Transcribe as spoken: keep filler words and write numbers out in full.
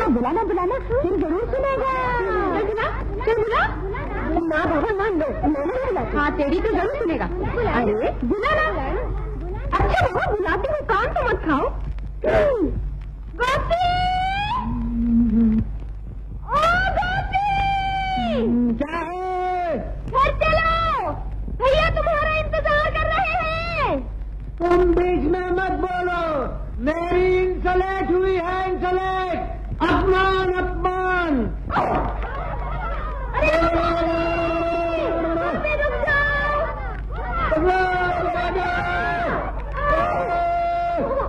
बुलाना बुलाना फिर जरूर सुनेगा। चल बुला। माँ बाबा मान लो, मैंने बुला। हाँ तेरी तो जरूर सुनेगा। अरे बुलाना। अच्छा बाबा बुलाती हूँ, कान तो मत खाओ। गोपी, ओ गोपी, क्या है? घर चलो, भैया तुम्हारा इंतजार कर रहे हैं। तुम बीच में मत बोलो, मेरी इंसलेट हुई है, इंसलेट। अपमान अपमान।